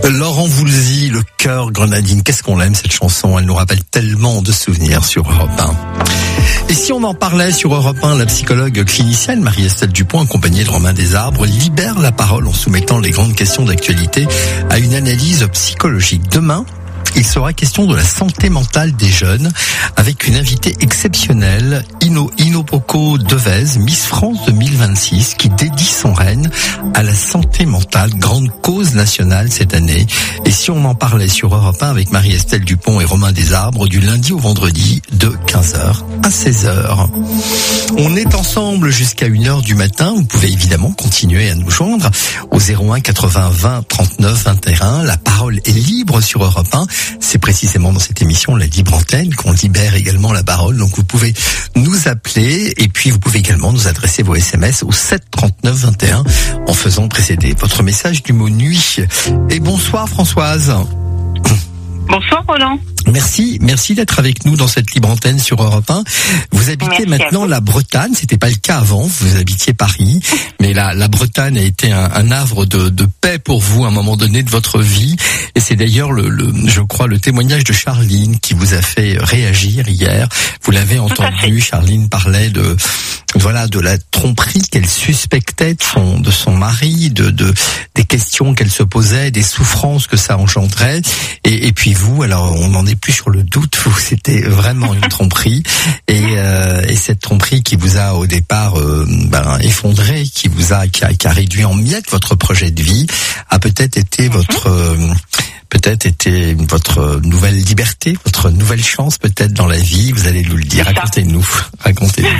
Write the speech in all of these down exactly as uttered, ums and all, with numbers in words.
Laurent Voulzy, Le cœur grenadine. Qu'est-ce qu'on l'aime cette chanson? Elle nous rappelle tellement de souvenirs sur Europe un. Et si on en parlait sur Europe un, la psychologue clinicienne Marie-Estelle Dupont, accompagnée de Romain Desarbres, libère la parole en soumettant les grandes questions d'actualité à une analyse psychologique. Demain, il sera question de la santé mentale des jeunes avec une invitée exceptionnelle, Ino, Inopoko Devez, Miss France deux mille vingt-six, qui dédie son règne à la santé mentale, grande cause nationale cette année. Et si on en parlait sur Europe un avec Marie-Estelle Dupont et Romain Desarbres, du lundi au vendredi de quinze heures à seize heures. On est ensemble jusqu'à une heure du matin. Vous pouvez évidemment continuer à nous joindre au zéro un quatre-vingts vingt trente-neuf vingt et un. La parole est libre sur Europe un. C'est précisément dans cette émission, la libre antenne, qu'on libère également la parole. Donc vous pouvez nous appeler et puis vous pouvez également nous adresser vos S M S au sept trente-neuf vingt et un en faisant précéder votre message du mot nuit. Et bonsoir Françoise. Bonsoir Roland. Merci, merci d'être avec nous dans cette libre antenne sur Europe un. Vous habitez merci maintenant la Bretagne, c'était pas le cas avant, vous habitiez Paris, mais la, la Bretagne a été un, un havre de, de paix pour vous à un moment donné de votre vie. Et c'est d'ailleurs, le, le, je crois, le témoignage de Charline qui vous a fait réagir hier. Vous l'avez entendu, Charline parlait de, voilà, de la tromperie qu'elle suspectait de son, de son mari, de, de, des questions qu'elle se posait, des souffrances que ça engendrait. Et, et puis vous, alors on en est plus sur le doute, vous, c'était vraiment une tromperie. Et, euh, et cette tromperie qui vous a au départ euh, ben, effondré, qui vous a qui, a, qui a réduit en miettes votre projet de vie, a peut-être été votre euh, peut-être été votre nouvelle liberté, votre nouvelle chance peut-être dans la vie. Vous allez nous le dire. Racontez-nous, racontez-nous.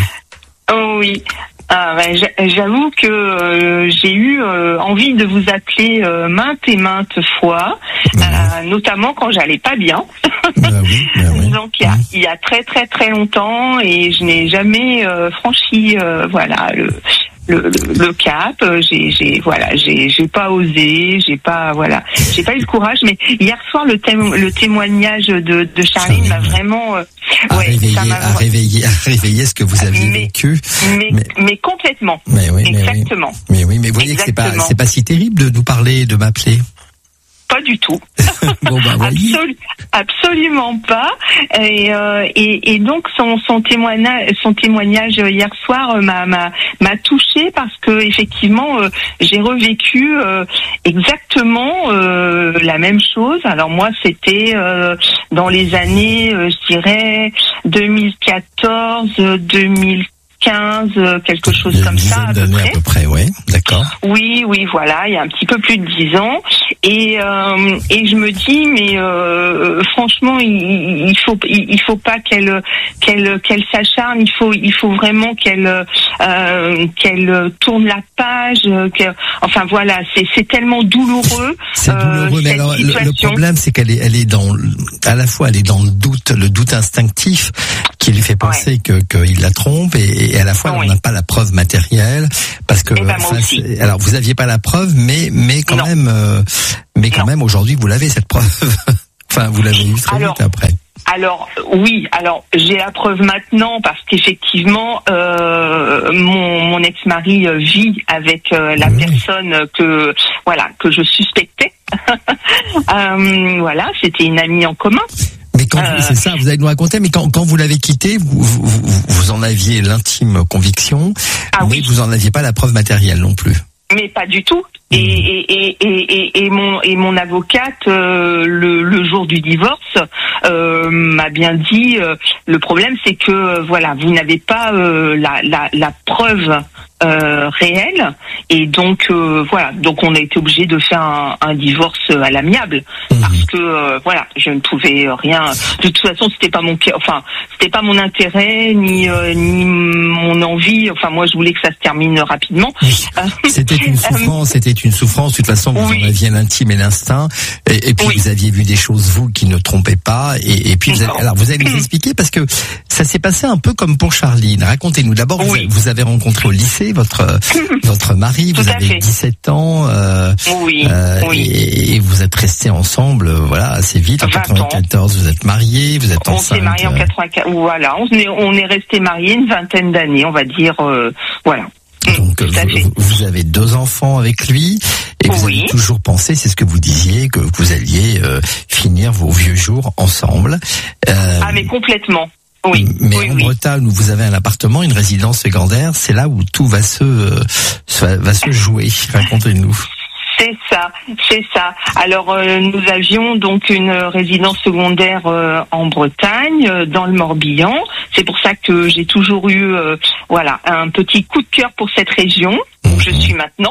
Oh oui. Ah, ben, j'avoue que euh, j'ai eu euh, envie de vous appeler euh, maintes et maintes fois, mmh. euh, notamment quand j'allais pas bien. Bah oui, bah oui. Donc il y, a, mmh. il y a très très très longtemps et je n'ai jamais euh, franchi euh, voilà le Le, le, le cap, j'ai, j'ai, voilà, j'ai, j'ai pas osé, j'ai pas, voilà, j'ai pas eu le courage. Mais hier soir, le, thème, le témoignage de, de Charline m'a vraiment, euh, à ouais, réveiller, ça m'a à réveiller, à réveiller ce que vous aviez mais, vécu. Mais, mais, mais complètement. Mais oui, exactement. Mais oui, mais, oui, mais vous voyez Exactement. que c'est pas, c'est pas si terrible de nous parler, de m'appeler. Pas du tout. Bon, bah, Absolu- absolument pas. Et, euh, et, et donc son, son témoignage, son témoignage hier soir m'a, m'a, m'a touchée parce que effectivement euh, j'ai revécu euh, exactement euh, la même chose. Alors moi c'était euh, dans les années, euh, je dirais deux mille quatorze, deux mille quinze, quelque chose comme ça à peu près. à peu près, ouais, d'accord. Oui, oui, voilà, il y a un petit peu plus de dix ans, et euh, et je me dis, mais euh, franchement, il, il faut il faut pas qu'elle qu'elle qu'elle s'acharne, il faut il faut vraiment qu'elle euh, qu'elle tourne la page, que, enfin voilà, c'est c'est tellement douloureux. C'est douloureux, euh, mais alors le, le problème, c'est qu'elle est elle est dans à la fois elle est dans le doute, le doute instinctif qui lui fait penser ouais. que qu'il la trompe et, et à la fois oui. on n'a pas la preuve matérielle parce que ben enfin, alors vous aviez pas la preuve mais mais quand non. même euh, mais quand non. même aujourd'hui vous l'avez cette preuve. Enfin vous l'avez eu très alors, vite après. Alors oui, alors j'ai la preuve maintenant parce qu'effectivement euh, mon, mon ex-mari vit avec euh, la oui. personne que voilà que je suspectais. euh, voilà, c'était une amie en commun. Mais quand euh, c'est ça, vous allez nous raconter. Mais quand, quand vous l'avez quitté, vous, vous, vous en aviez l'intime conviction, ah mais oui. vous en aviez pas la preuve matérielle non plus. Mais pas du tout. Et, et, et, et, et mon et mon avocate euh, le, le jour du divorce euh, m'a bien dit euh, le problème c'est que euh, voilà vous n'avez pas euh, la, la la preuve euh, réelle et donc euh, voilà donc on a été obligé de faire un, un divorce à l'amiable mmh. parce que euh, voilà je ne pouvais rien de toute façon c'était pas mon enfin c'était pas mon intérêt ni euh, ni mon envie enfin moi je voulais que ça se termine rapidement. C'était une souffrance c'était une souffrance, de toute façon vous oui. en aviez l'intime et l'instinct et, et puis oui. vous aviez vu des choses vous qui ne trompaient pas et, et puis vous avez, alors vous allez nous expliquer parce que ça s'est passé un peu comme pour Charline. Racontez-nous d'abord oui. vous, vous avez rencontré au lycée votre votre mari, Tout vous avez fait. dix-sept ans euh, oui. Euh, oui. Et, et vous êtes restés ensemble voilà assez vite en quatre-vingt-quatorze vous êtes mariés, vous êtes on enceinte. On s'est mariés en quatre-vingt-quatorze voilà, on est on est restés mariés une vingtaine d'années, on va dire euh, voilà. Donc vous, vous avez deux enfants avec lui Et vous oui. avez toujours pensé, c'est ce que vous disiez, que vous alliez euh, finir vos vieux jours ensemble. Euh, ah mais complètement. Oui. Mais oui, en oui. Bretagne, où vous avez un appartement, une résidence secondaire, c'est là où tout va se euh, va se jouer. Racontez-nous. C'est ça, c'est ça. Alors euh, nous avions donc une résidence secondaire euh, en Bretagne, euh, dans le Morbihan. C'est pour ça que j'ai toujours eu, euh, voilà, un petit coup de cœur pour cette région où je suis maintenant.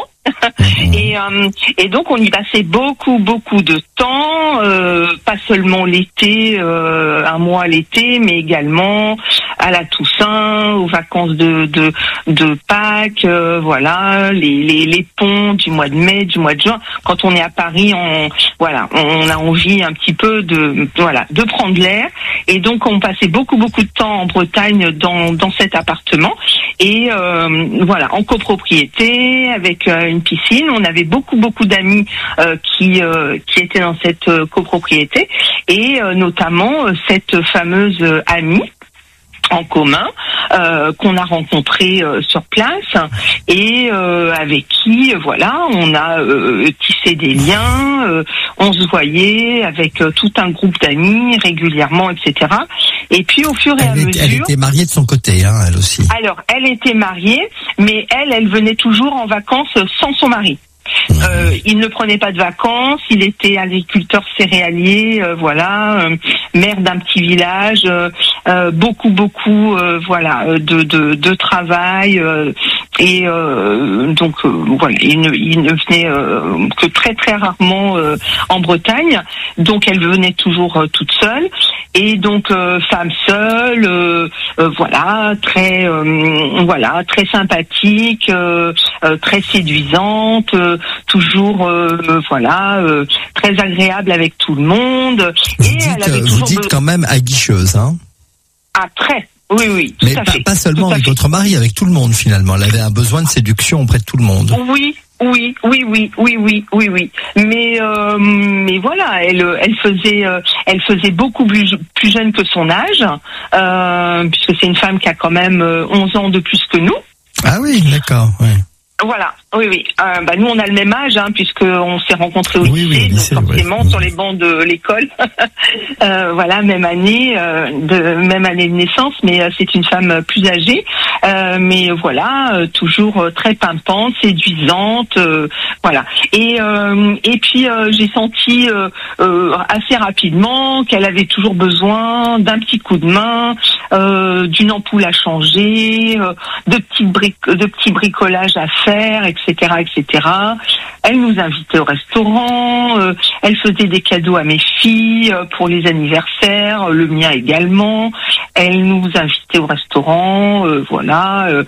et, euh, et donc on y passait beaucoup, beaucoup de temps, euh, pas seulement l'été, euh, un mois l'été, mais également à la Toussaint, aux vacances de de, de Pâques, euh, voilà, les, les les ponts du mois de mai, du mois de juin. Quand on est à Paris, on voilà, on a envie un petit peu de voilà de prendre l'air. Et donc on passait beaucoup, beaucoup de temps en Bretagne dans dans cet appartement. Et euh, voilà, en copropriété, avec euh, une piscine. On avait beaucoup, beaucoup d'amis euh, qui euh, qui étaient dans cette euh, copropriété. Et euh, notamment, euh, cette fameuse euh, amie en commun euh, qu'on a rencontré euh, sur place et euh, avec qui euh, voilà on a euh, tissé des liens, euh, on se voyait avec euh, tout un groupe d'amis régulièrement, et cetera. Et puis au fur et elle à est, mesure, elle était mariée de son côté, hein, elle aussi. Alors elle était mariée, mais elle, elle venait toujours en vacances sans son mari. Euh, il ne prenait pas de vacances, il était agriculteur céréalier, euh, voilà, euh, maire d'un petit village, euh, euh, beaucoup, beaucoup, euh, voilà, de, de, de travail, euh, et euh, donc euh, voilà, il ne, il ne venait euh, que très, très rarement euh, en Bretagne, donc elle venait toujours euh, toute seule, et donc euh, femme seule, euh, euh, voilà, très, euh, voilà, très sympathique, euh, euh, très séduisante. Euh, toujours euh, voilà euh, très agréable avec tout le monde. Vous et dites, elle avait vous toujours dites be... quand même aguicheuse, hein. Ah très oui oui tout mais à pas, fait, pas seulement avec fait. votre mari, avec tout le monde finalement. Elle avait un besoin de séduction auprès de tout le monde. Oui oui oui oui oui oui oui oui mais euh, mais voilà, elle elle faisait euh, elle faisait beaucoup plus, plus jeune que son âge, euh, puisque c'est une femme qui a quand même euh, onze ans de plus que nous. Ah oui, d'accord, ouais. Voilà, oui, oui. Euh, bah, nous, on a le même âge, hein, puisqu'on s'est rencontrés au oui, lycée, oui, donc lycée, forcément ouais. sur les bancs de l'école. euh, voilà, même année, euh, de même année de naissance, mais euh, c'est une femme plus âgée. Euh, mais voilà, euh, toujours euh, très pimpante, séduisante, euh, voilà. Et euh, et puis euh, j'ai senti euh, euh, assez rapidement qu'elle avait toujours besoin d'un petit coup de main, euh, d'une ampoule à changer, euh, de petites bric- de petits bricolages à faire, et cetera, et cetera. Elle nous invitait au restaurant, euh, elle faisait des cadeaux à mes filles euh, pour les anniversaires, le mien également. Elle nous invitait au restaurant, euh, voilà. Euh,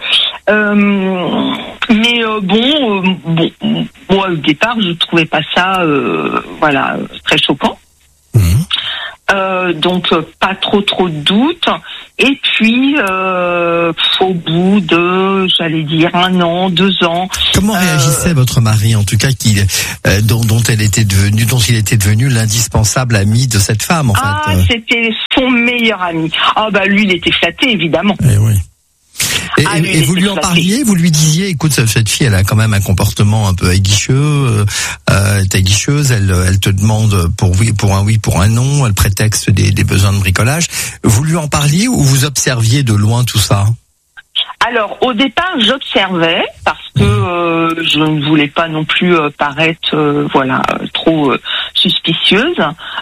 euh, mais euh, bon, euh, bon, moi au départ, je trouvais pas ça, euh, voilà, très choquant. Mmh. Euh, donc euh, pas trop trop de doutes. Et puis euh, au bout de, j'allais dire un an, deux ans. Comment euh, réagissait votre mari, en tout cas, qui, euh, dont, dont elle était devenue, dont il était devenu l'indispensable ami de cette femme, en ah, fait. Ah, c'était son meilleur ami. Ah bah lui, il était flatté, évidemment. Eh oui. Et, ah, lui, et vous lui en parliez, vous lui disiez, écoute, cette fille, elle a quand même un comportement un peu aguicheux, euh, elle est aguicheuse, elle, elle te demande pour oui, pour un oui, pour un non, elle prétexte des, des besoins de bricolage. Vous lui en parliez ou vous observiez de loin tout ça? Alors, au départ, j'observais parce que euh, je ne voulais pas non plus euh, paraître, euh, voilà, trop euh, suspicieuse.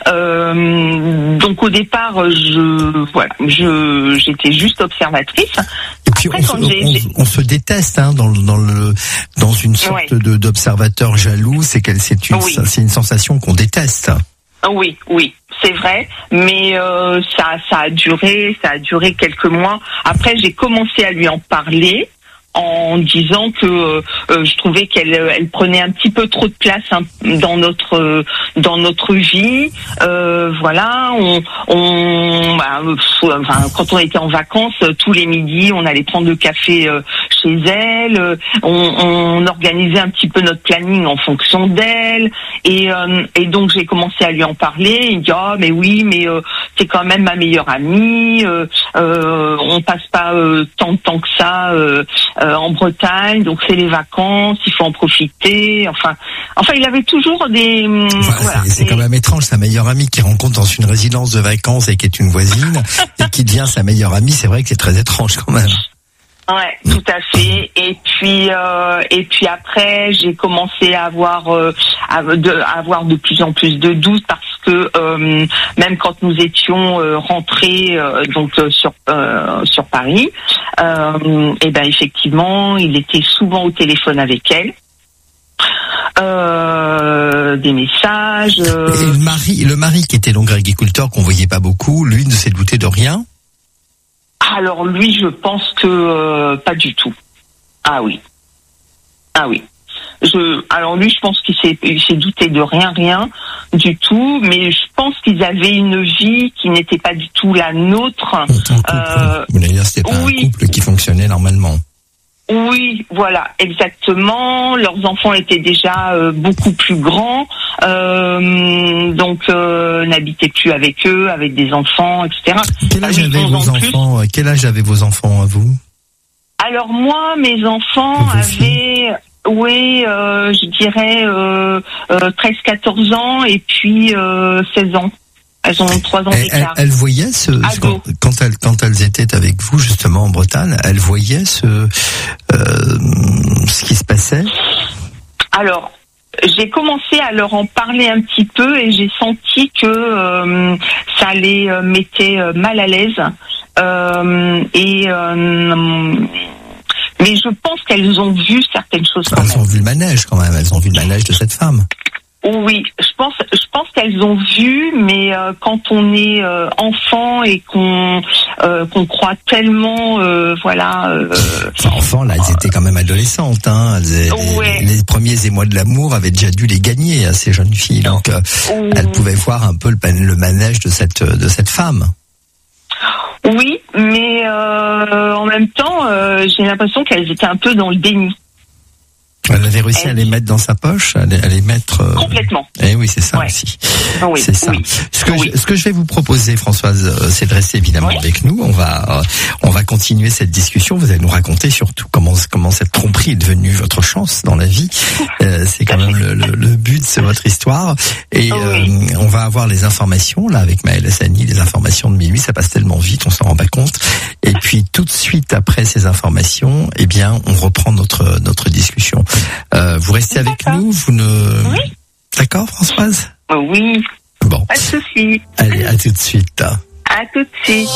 Euh, donc, au départ, je, voilà, je, j'étais juste observatrice. Et puis, Après, on, se, on, on se déteste, hein, dans, dans le, dans une sorte oui. de d'observateur jaloux. C'est qu'elle, c'est une, oui. c'est une sensation qu'on déteste. Oui, oui, c'est vrai, mais euh, ça, ça a duré, ça a duré quelques mois. Après, j'ai commencé à lui en parler en disant que euh, je trouvais qu'elle, elle prenait un petit peu trop de place hein, dans notre, dans notre vie. Euh, voilà, on, on bah, enfin, quand on était en vacances, tous les midis, on allait prendre le café euh, chez elle. On, on organisait un petit peu notre planning en fonction d'elle. Et, euh, et donc j'ai commencé à lui en parler. Il dit ah oh, mais oui, mais euh, c'est quand même ma meilleure amie. Euh, euh, on passe pas euh, tant de temps que ça euh, euh, en Bretagne, donc c'est les vacances, il faut en profiter. Enfin, enfin, il avait toujours des. Enfin, voilà, c'est, c'est des... quand même étrange, sa meilleure amie qui rencontre dans une résidence de vacances et qui est une voisine et qui devient sa meilleure amie. C'est vrai que c'est très étrange quand même. Ouais, tout à fait. Et puis, euh, et puis après, j'ai commencé à avoir, euh, à, de, à avoir de plus en plus de doutes parce que euh, même quand nous étions euh, rentrés euh, donc euh, sur euh, sur Paris, euh, et ben effectivement, il était souvent au téléphone avec elle. Euh, des messages. Euh... Et le mari, le mari qui était donc agriculteur qu'on voyait pas beaucoup, lui ne s'est douté de rien. Alors lui, je pense que euh, pas du tout. Ah oui, ah oui. Je, alors lui, je pense qu'il s'est, il s'est douté de rien, rien du tout. Mais je pense qu'ils avaient une vie qui n'était pas du tout la nôtre. Euh, Vous voulez dire, c'était pas oui. un couple qui fonctionnait normalement. Oui, voilà, exactement. Leurs enfants étaient déjà euh, beaucoup plus grands, euh, donc euh, n'habitaient plus avec eux, avec des enfants, et cetera. Quel âge avaient vos enfants plus. Quel âge avaient vos enfants à vous? Alors moi, mes enfants avaient, oui, euh, je dirais euh, euh, treize quatorze ans et puis euh, seize ans. Elles ont trois ans d'écart. Elles, elles voyaient ce, ce quand, quand elles quand elles étaient avec vous justement en Bretagne, elles voyaient ce euh, ce qui se passait. Alors, j'ai commencé à leur en parler un petit peu et j'ai senti que euh, ça les euh, mettait mal à l'aise euh, et euh, mais je pense qu'elles ont vu certaines choses. Quand elles même. ont vu le manège quand même. Elles ont vu le manège de cette femme. Oui, je pense, je pense qu'elles ont vu, mais euh, quand on est euh, enfant et qu'on euh, qu'on croit tellement, euh, voilà. Euh, enfin, enfant, là, elles étaient quand même adolescentes, hein. Elles, ouais. les, les premiers émois de l'amour avaient déjà dû les gagner à ces jeunes filles, donc euh, mmh. elles pouvaient voir un peu le, le manège de cette de cette femme. Oui, mais euh, en même temps, euh, j'ai l'impression qu'elles étaient un peu dans le déni. Elle avait réussi Elle... à les mettre dans sa poche, à les, à les mettre... Euh... Complètement. Eh oui, c'est ça ouais. aussi. Oui, c'est ça. Oui. Ce, que oui. je, ce que je vais vous proposer, Françoise, c'est de rester évidemment oui. avec nous. On va, euh, on va continuer cette discussion. Vous allez nous raconter surtout comment, comment cette tromperie est devenue votre chance dans la vie. Euh, c'est quand même le, le, le but de votre histoire. Et oui. euh, on va avoir les informations, là, avec Maëlle Hassani, les informations de minuit. Ça passe tellement vite, on s'en rend pas compte. Et puis, tout de suite après ces informations, eh bien, on reprend notre, notre discussion. Euh, vous restez avec D'accord. nous, vous ne... Oui. D'accord, Françoise? Oui. Bon. Pas de souci. Allez, à tout de suite. À tout de suite.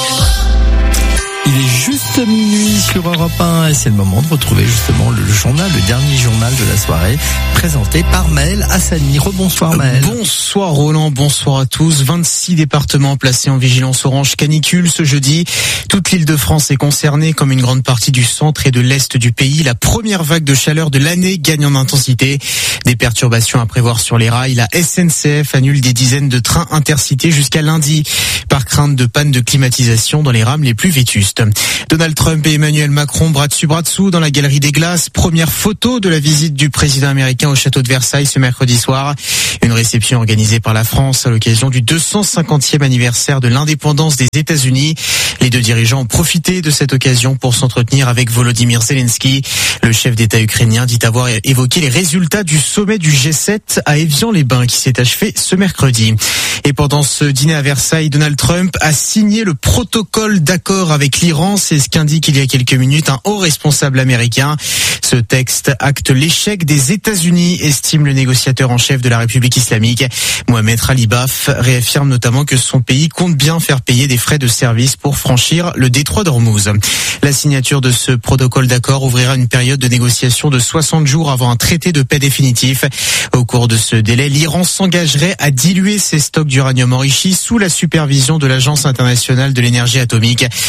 Il est juste minuit sur Europe un et c'est le moment de retrouver justement le journal, le dernier journal de la soirée, présenté par Maëlle Hassani. Rebonsoir Maëlle. Bonsoir Roland, bonsoir à tous. vingt-six départements placés en vigilance orange canicule ce jeudi. Toute l'île de France est concernée comme une grande partie du centre et de l'est du pays. La première vague de chaleur de l'année gagne en intensité. Des perturbations à prévoir sur les rails. La S N C F annule des dizaines de trains intercités jusqu'à lundi par crainte de panne de climatisation dans les rames les plus vétustes. Donald Trump et Emmanuel Macron bras dessus bras dessous dans la galerie des glaces. Première photo de la visite du président américain au château de Versailles ce mercredi soir. Une réception organisée par la France à l'occasion du deux cent cinquantième anniversaire de l'indépendance des États-Unis. Les deux dirigeants ont profité de cette occasion pour s'entretenir avec Volodymyr Zelensky. Le chef d'État ukrainien dit avoir évoqué les résultats du sommet du G sept à Évian-les-Bains qui s'est achevé ce mercredi. Et pendant ce dîner à Versailles, Donald Trump a signé le protocole d'accord avec l'Iran. C'est ce qu'indique il y a quelques minutes un haut responsable américain. Ce texte acte l'échec des États-Unis, estime le négociateur en chef de la République islamique. Mohamed Khalibaf réaffirme notamment que son pays compte bien faire payer des frais de service pour franchir le détroit d'Ormuz. La signature de ce protocole d'accord ouvrira une période de négociation de soixante jours avant un traité de paix définitif. Au cours de ce délai, l'Iran s'engagerait à diluer ses stocks d'uranium enrichi sous la supervision de l'Agence internationale de l'énergie atomique. En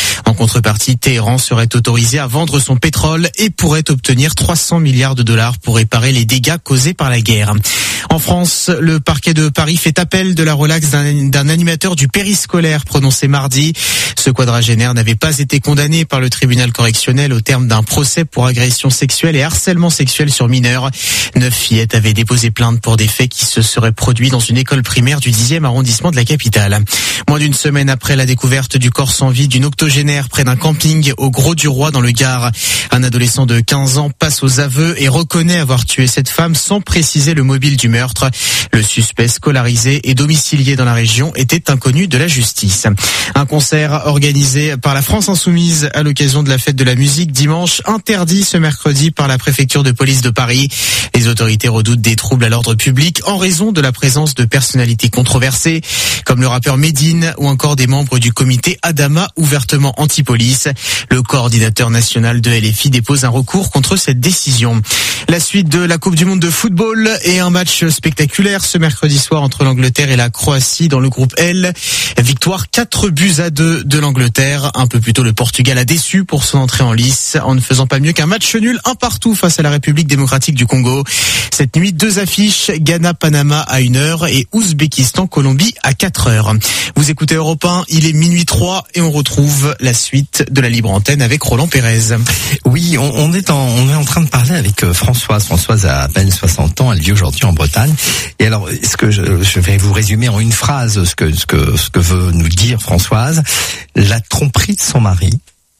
contrepartie, Téhéran serait autorisé à vendre son pétrole et pourrait obtenir trois cents milliards de dollars pour réparer les dégâts causés par la guerre. En France, le parquet de Paris fait appel de la relaxe d'un, d'un animateur du périscolaire prononcé mardi. Ce quadragénaire n'avait pas été condamné par le tribunal correctionnel au terme d'un procès pour agression sexuelle et harcèlement sexuel sur mineurs. Neuf fillettes avaient déposé plainte pour des faits qui se seraient produits dans une école primaire du dixième arrondissement de la capitale. Moins d'une semaine après la découverte du corps sans vie d'une octogénaire près d'un camping au Gros-du-Roi dans le Gard, un adolescent de quinze ans passe aux aveux et reconnaît avoir tué cette femme sans préciser le mobile du meurtre. Le suspect scolarisé et domicilié dans la région était inconnu de la justice. Un concert organisé par la France Insoumise à l'occasion de la fête de la musique dimanche, interdit ce mercredi par la préfecture de police de Paris. Les autorités redoutent des troubles à l'ordre public en raison de la présence de personnalités controversées, comme le rappeur Medine ou encore des membres du comité Adama ouvertement anti-police. Le coordinateur national de L F I dépose un recours contre cette décision. La suite de la Coupe du Monde de football et un match spectaculaire ce mercredi soir entre l'Angleterre et la Croatie dans le groupe L. Victoire quatre buts à deux de l'Angleterre. Un peu plus tôt, le Portugal a déçu pour son entrée en lice en ne faisant pas mieux qu'un match nul un partout face à la République démocratique du Congo. Cette nuit, deux affiches, Ghana-Panama à une heure et Ouzbékistan-Colombie à quatre heures. Vous écoutez Europe un, il est minuit trois et on retrouve la suite de la libre antenne avec Roland Pérez. Oui, on, on est en, on est en train de parler avec Françoise. Françoise a à peine soixante ans, elle vit aujourd'hui en Bretagne. Et alors, ce que je, je vais vous résumer en une phrase ce que, ce que, ce que veut nous dire Françoise. La tromperie de son mari.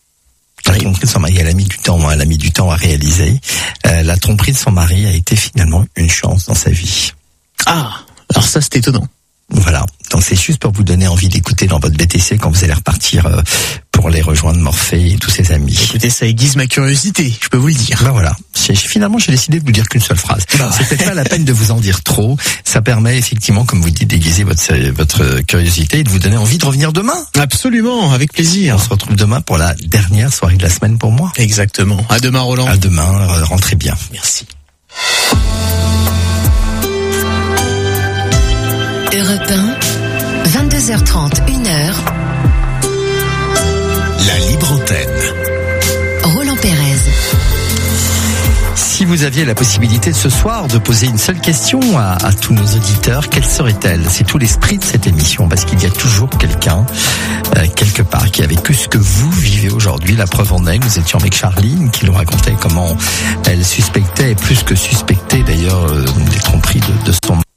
La tromperie de son mari, elle a mis du temps, elle a mis du temps à réaliser. Euh, la tromperie de son mari a été finalement une chance dans sa vie. Ah, alors ça c'est étonnant. Voilà, donc c'est juste pour vous donner envie d'écouter dans votre B T C quand vous allez repartir euh, pour les rejoindre Morphée et tous ses amis. Écoutez, ça aiguise ma curiosité, je peux vous le dire. Ben voilà, j'ai, finalement j'ai décidé de vous dire qu'une seule phrase. Bah. C'est peut-être pas la peine de vous en dire trop, ça permet effectivement, comme vous dites, d'aiguiser votre, votre curiosité et de vous donner envie de revenir demain. Absolument, avec plaisir. On se retrouve demain pour la dernière soirée de la semaine pour moi. Exactement, à demain Roland. À demain, rentrez bien. Merci. Europe un, vingt-deux heures trente, une heure. La libre antenne. Roland Pérez. Si vous aviez la possibilité de ce soir de poser une seule question à, à tous nos auditeurs, quelle serait-elle? C'est tout l'esprit de cette émission, parce qu'il y a toujours quelqu'un, euh, quelque part, qui a vécu ce que vous vivez aujourd'hui. La preuve en est, nous étions avec Charline, qui nous racontait comment elle suspectait, et plus que suspectait d'ailleurs, euh, des tromperies de, de son mari.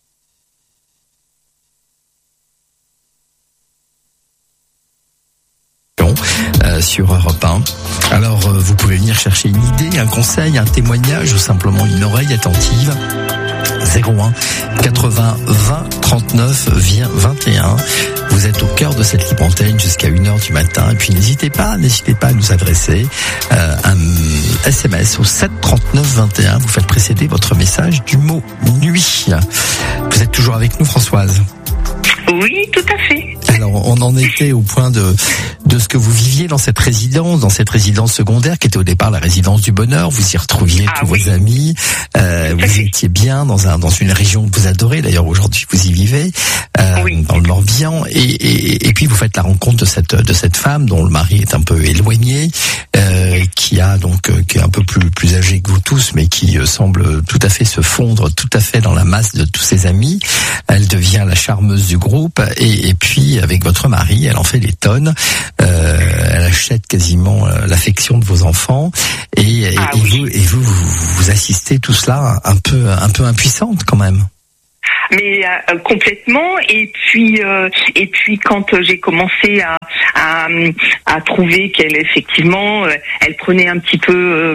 Euh, sur Europe un. Alors euh, vous pouvez venir chercher une idée, un conseil, un témoignage ou simplement une oreille attentive. zéro un quatre-vingts vingt trente-neuf vingt et un. Vous êtes au cœur de cette libre antenne jusqu'à une heure du matin. Et puis n'hésitez pas, n'hésitez pas à nous adresser euh, un S M S au sept trente-neuf vingt et un. Vous faites précéder votre message du mot nuit. Vous êtes toujours avec nous, Françoise? Oui, tout à fait. Alors, on en était au point de de ce que vous viviez dans cette résidence, dans cette résidence secondaire qui était au départ la résidence du bonheur. Vous y retrouviez ah, tous oui. vos amis. Euh, vous fait. étiez bien dans un dans une région que vous adorez. D'ailleurs, aujourd'hui, vous y vivez euh, oui. dans le Morbihan. Et, et et puis vous faites la rencontre de cette de cette femme dont le mari est un peu éloigné, euh, qui a donc qui est un peu plus plus âgé que vous tous, mais qui euh, semble tout à fait se fondre tout à fait dans la masse de tous ses amis. Elle devient la charmeuse du groupe. Et, et puis avec votre mari, elle en fait des tonnes. Euh, elle achète quasiment euh, l'affection de vos enfants. Et, et, ah, et, oui. vous, et vous, vous, vous assistez tout cela un peu, un peu impuissante quand même. Mais euh, complètement. Et puis, euh, et puis quand j'ai commencé à, à, à trouver qu'elle effectivement, euh, elle prenait un petit peu euh,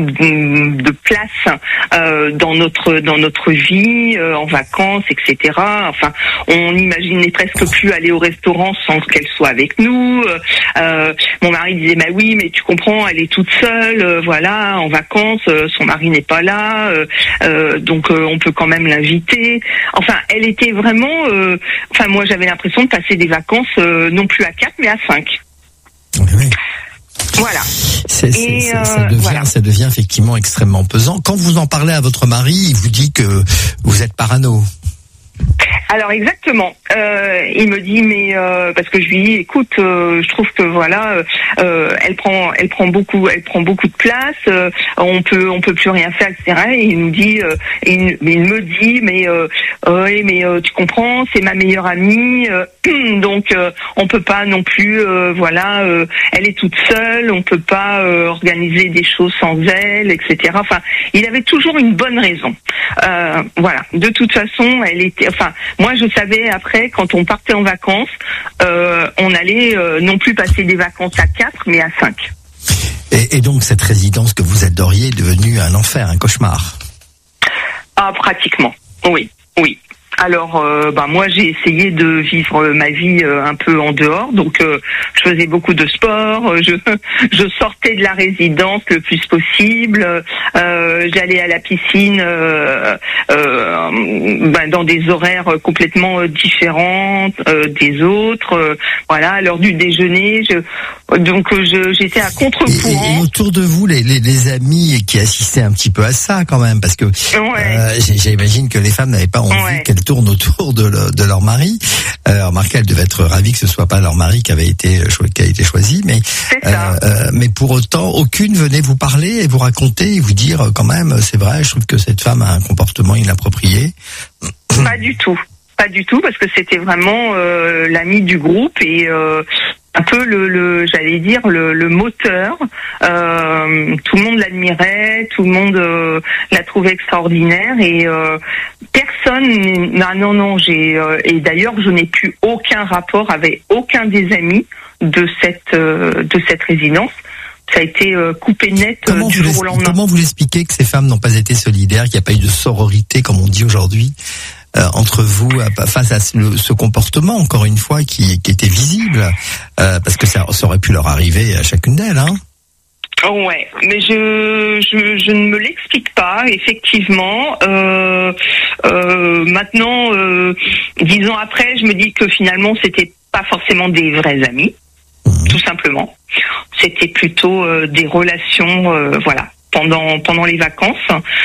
de place euh, dans notre dans notre vie, euh, en vacances, et cetera. Enfin, on n'imaginait presque plus aller au restaurant sans qu'elle soit avec nous. Euh, mon mari disait bah oui, mais tu comprends, elle est toute seule, euh, voilà, en vacances, euh, son mari n'est pas là, euh, euh, donc euh, on peut quand même l'inviter. Enfin, elle était vraiment... Euh, enfin, moi, j'avais l'impression de passer des vacances euh, non plus à quatre, mais à cinq. Oui, oui. Voilà. C'est, c'est, Et, c'est, ça, devient, voilà. ça devient effectivement extrêmement pesant. Quand vous en parlez à votre mari, il vous dit que vous êtes parano. Alors exactement. Euh, il me dit mais euh, parce que je lui dis écoute, euh, je trouve que voilà, euh, elle prend, elle prend beaucoup, elle prend beaucoup de place. Euh, on peut, on peut plus rien faire, et cetera. Et il nous dit, euh, et il, il me dit mais euh, oui, mais euh, tu comprends, c'est ma meilleure amie, euh, donc euh, on peut pas non plus, euh, voilà, euh, elle est toute seule, on peut pas euh, organiser des choses sans elle, et cetera. Enfin, il avait toujours une bonne raison. Euh, voilà. De toute façon, elle était, enfin. Moi, je savais après, quand on partait en vacances, euh, on allait euh, non plus passer des vacances à quatre, mais à cinq. Et, et donc, cette résidence que vous adoriez est devenue un enfer, un cauchemar. Ah, pratiquement. Oui, oui. Alors, euh, bah moi, j'ai essayé de vivre ma vie euh, un peu en dehors. Donc, euh, je faisais beaucoup de sport. Je, je sortais de la résidence le plus possible. Euh, j'allais à la piscine euh, euh, bah, dans des horaires complètement différents euh, des autres. Euh, voilà, à l'heure du déjeuner. Je, donc, je, j'étais à contre-courant. Et, et autour de vous, les, les, les amis qui assistaient un petit peu à ça, quand même, parce que ouais. euh, j'imagine que les femmes n'avaient pas envie ouais. qu'elles tournent autour de, le, de leur mari. Euh, remarquez, elles devaient être ravies que ce soit pas leur mari qui avait été qui a été choisi, mais euh, euh, mais pour autant, aucune venait vous parler et vous raconter et vous dire quand même, c'est vrai, je trouve que cette femme a un comportement inapproprié. Pas du tout, pas du tout, parce que c'était vraiment euh, l'ami du groupe et euh, un peu le, le j'allais dire le, le moteur. Euh, tout le monde l'admirait, tout le monde euh, la trouvait extraordinaire et euh, personne. Non, non, non. J'ai euh, et d'ailleurs, je n'ai plus aucun rapport avec aucun des amis de cette euh, de cette résidence. Ça a été euh, coupé net euh, du jour au lendemain. Comment vous l'expliquez que ces femmes n'ont pas été solidaires, qu'il n'y a pas eu de sororité, comme on dit aujourd'hui, euh, entre vous face à ce, ce comportement, encore une fois, qui, qui était visible, euh, parce que ça, ça aurait pu leur arriver à chacune d'elles, hein? Ouais, mais je, je je ne me l'explique pas. Effectivement, euh, euh, maintenant, euh, dix ans après, je me dis que finalement, c'était pas forcément des vrais amis. Tout simplement, c'était plutôt euh, des relations, euh, voilà, pendant pendant les vacances.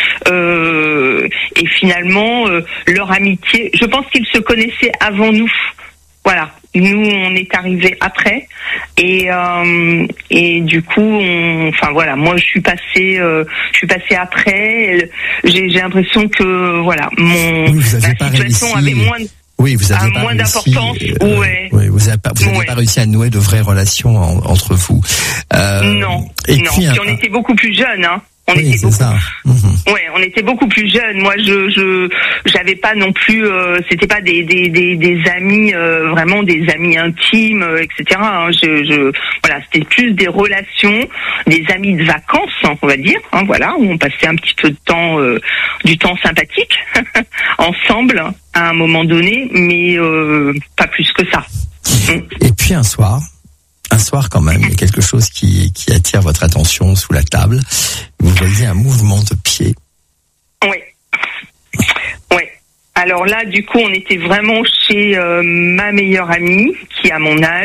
Euh, et finalement, euh, leur amitié, je pense qu'ils se connaissaient avant nous. Voilà, nous on est arrivés après, et euh, et du coup, on, enfin voilà, moi je suis passée, euh, je suis passée après. J'ai j'ai l'impression que voilà, mon oui, vous avez ma situation réussi. avait moins de Oui, vous avez à pas moins réussi, d'importance. euh, ouais. Oui, vous n'avez pas, vous avez ouais. pas réussi à nouer de vraies relations en, entre vous. Euh, non, et non. Puis, puis on était beaucoup plus jeunes, hein. On oui, était c'est beaucoup. Ça. Mmh. Ouais, on était beaucoup plus jeunes. Moi, je, je, j'avais pas non plus. Euh, c'était pas des, des, des, des amis euh, vraiment des amis intimes, euh, et cetera. Hein. Je, je, voilà, c'était plus des relations, des amis de vacances, hein, on va dire. Hein, voilà, où on passait un petit peu de temps, euh, du temps sympathique ensemble à un moment donné, mais euh, pas plus que ça. Et puis un soir. Un soir, quand même, il y a quelque chose qui, qui attire votre attention sous la table. Vous voyez un mouvement de pied. Oui. Oui. Alors là, du coup, on était vraiment chez euh, ma meilleure amie, qui a mon âge,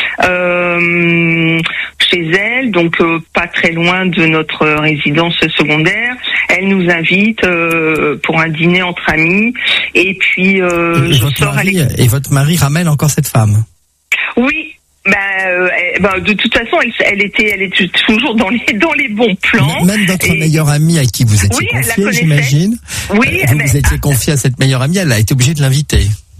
euh, chez elle, donc euh, pas très loin de notre résidence secondaire. Elle nous invite euh, pour un dîner entre amis. Et puis, euh, et, je votre sors mari, avec... et votre mari ramène encore cette femme? Oui. Ben, euh, ben, de toute façon, elle, elle était, elle était toujours dans les dans les bons plans. Même votre et... meilleure amie à qui vous étiez oui, confiée, j'imagine. Oui, euh, vous mais... vous étiez confiée à cette meilleure amie, elle a été obligée de l'inviter.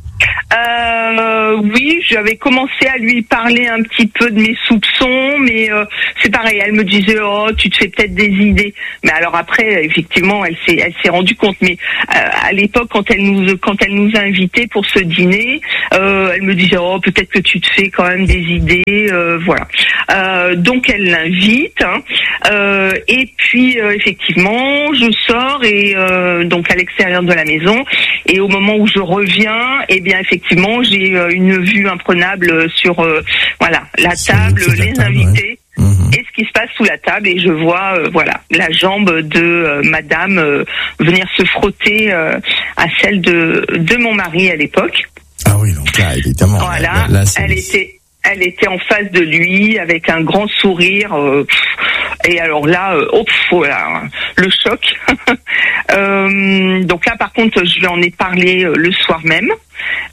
Euh, oui, j'avais commencé à lui parler un petit peu de mes soupçons, mais euh, c'est pareil. Elle me disait oh tu te fais peut-être des idées. Mais alors après, effectivement, elle s'est elle s'est rendue compte. Mais euh, à l'époque, quand elle nous quand elle nous a invités pour ce dîner, euh, elle me disait oh peut-être que tu te fais quand même des idées, euh, voilà. Euh, donc elle l'invite, hein, euh, et puis euh, effectivement, je sors et euh, donc à l'extérieur de la maison. Et au moment où je reviens, eh bien effectivement, j'ai euh, une vue imprenable sur euh, voilà la table, les table, invités ouais. mmh. et ce qui se passe sous la table. Et je vois euh, voilà la jambe de euh, Madame euh, venir se frotter euh, à celle de de mon mari à l'époque. Ah oui, donc là évidemment. Voilà, là, là, elle était. Elle était en face de lui avec un grand sourire. Euh, et alors là, euh, oh, pff, voilà, le choc. euh, donc là, par contre, je lui en ai parlé euh, le soir même.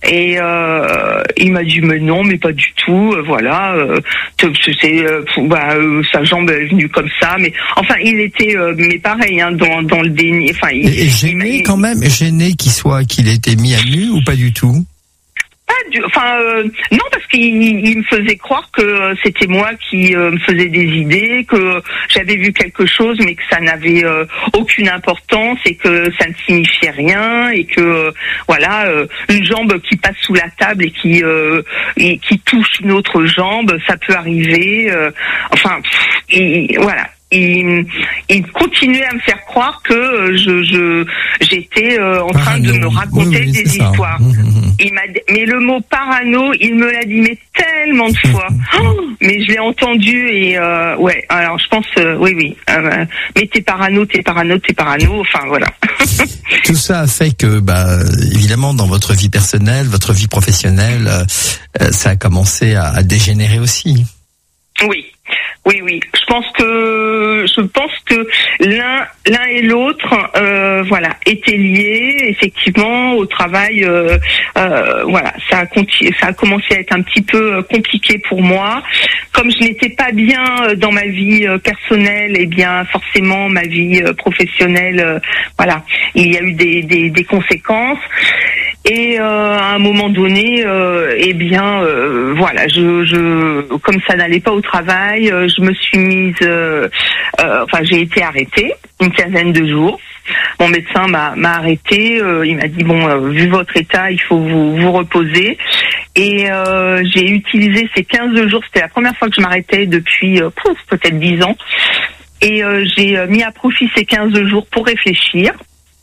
Et euh, il m'a dit mais non, mais pas du tout. Euh, voilà, euh, c'est euh, bah, euh, sa jambe est venue comme ça. Mais enfin, il était euh, mais pareil hein, dans dans le déni. Enfin, il, et, et gêné il, quand même, gêné qu'il soit qu'il ait été mis à nu ou pas du tout? Pas du, enfin euh, non, parce qu'il il me faisait croire que c'était moi qui euh, me faisais des idées, que j'avais vu quelque chose mais que ça n'avait euh, aucune importance et que ça ne signifiait rien et que euh, voilà euh, une jambe qui passe sous la table et qui euh, et qui touche une autre jambe, ça peut arriver. Euh, enfin pff, et, voilà. Il, il continuait à me faire croire que je, je j'étais euh, en train parano. de me raconter oui, oui, des histoires. Mmh. Il m'a, mais le mot parano, il me l'a dit mais tellement de fois. Oh, mais je l'ai entendu et euh, ouais. Alors je pense, euh, oui, oui. Euh, mais t'es parano, t'es parano, t'es parano. Enfin voilà. Tout ça a fait que, bah, évidemment, dans votre vie personnelle, votre vie professionnelle, euh, ça a commencé à, à dégénérer aussi. Oui. Oui, oui. Je pense que je pense que l'un, l'un et l'autre, euh, voilà, étaient liés. Effectivement, au travail, euh, euh, voilà, ça a continu, ça a commencé à être un petit peu compliqué pour moi. Comme je n'étais pas bien dans ma vie personnelle, et bien forcément ma vie professionnelle, euh, voilà, il y a eu des des, des conséquences. Et euh, à un moment donné, euh, eh bien, euh, voilà, je, je, comme ça n'allait pas au travail, euh, je me suis mise, euh, euh, enfin, j'ai été arrêtée une quinzaine de jours. Mon médecin m'a, m'a arrêtée. Euh, il m'a dit bon, euh, vu votre état, il faut vous, vous reposer. Et euh, j'ai utilisé ces quinze jours. C'était la première fois que je m'arrêtais depuis euh, pouf, peut-être dix ans. Et euh, j'ai mis à profit ces quinze jours pour réfléchir.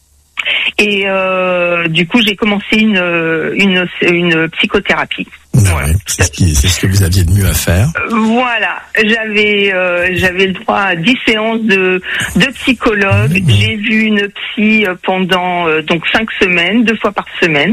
Et euh, du coup, j'ai commencé une une une psychothérapie. Ben voilà, ouais, c'est, ce qui, c'est ce que vous aviez de mieux à faire. Voilà, j'avais euh, j'avais le droit à dix séances de de psychologue. Mmh. J'ai vu une psy pendant euh, donc cinq semaines, deux fois par semaine.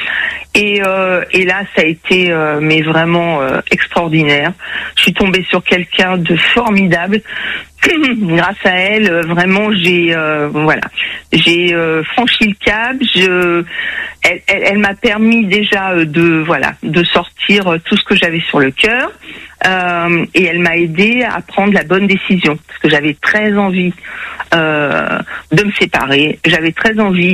Et euh, et là, ça a été euh, mais vraiment euh, extraordinaire. Je suis tombée sur quelqu'un de formidable. Grâce à elle, vraiment, j'ai euh, voilà, j'ai euh, franchi le cap. Je, elle, elle, elle m'a permis déjà de voilà, de sortir tout ce que j'avais sur le cœur, euh, et elle m'a aidé à prendre la bonne décision parce que j'avais très envie euh, de me séparer. J'avais très envie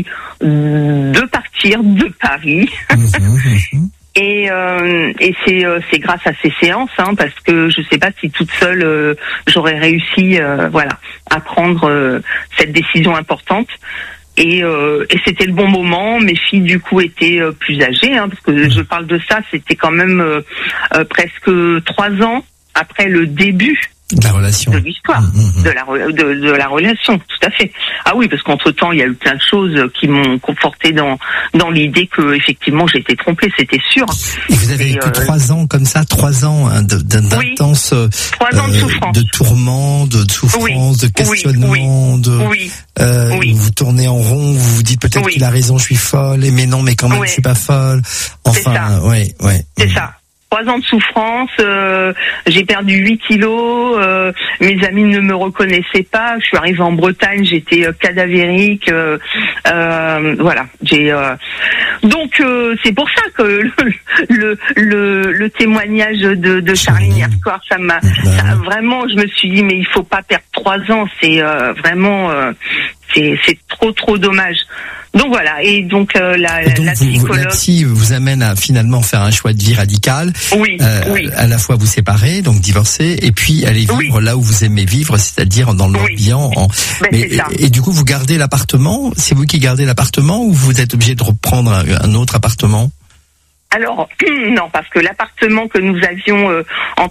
de partir de Paris. Mmh, mmh. Et, euh, et c'est, euh, c'est grâce à ces séances, hein, parce que je sais pas si toute seule euh, j'aurais réussi, euh, voilà, à prendre euh, cette décision importante. Et, euh, et c'était le bon moment. Mes filles du coup étaient euh, plus âgées, hein, parce que je parle de ça, c'était quand même euh, euh, presque trois ans après le début. De la relation. De l'histoire, mmh, mmh. de la de, de la relation, tout à fait. Ah oui, parce qu'entre temps, il y a eu plein de choses qui m'ont conforté dans dans l'idée que effectivement j'étais trompée, c'était sûr. Et vous avez vécu euh, trois ans comme ça, trois ans hein, de, de, d'intense, oui, trois ans de souffrance, euh, de tourments, de souffrance, oui, de questionnement, oui, oui, de oui, euh, oui. vous tournez en rond, vous vous dites peut-être oui. qu'il a raison, je suis folle, et mais non, mais quand même oui. je suis pas folle. Enfin, ouais, ouais. C'est mmh. ça. Trois ans de souffrance, euh, j'ai perdu huit kilos, euh, mes amis ne me reconnaissaient pas, je suis arrivée en Bretagne, j'étais euh, cadavérique, euh, euh, voilà. J'ai euh... donc euh, c'est pour ça que le le, le, le témoignage de, de Charline hier soir, ça m'a ça, vraiment, je me suis dit mais il faut pas perdre trois ans, c'est euh, vraiment euh, c'est c'est trop trop dommage. Donc voilà, et donc euh, la, et donc la vous, psychologue... La psy vous amène à finalement faire un choix de vie radical. Oui, euh, oui. À la fois vous séparer, donc divorcer, et puis aller vivre oui. là où vous aimez vivre, c'est-à-dire dans le Morbihan. Oui. En... Ben, Mais, et, et du coup, vous gardez l'appartement. C'est vous qui gardez l'appartement ou vous êtes obligé de reprendre un, un autre appartement? Alors, non, parce que l'appartement que nous avions euh, en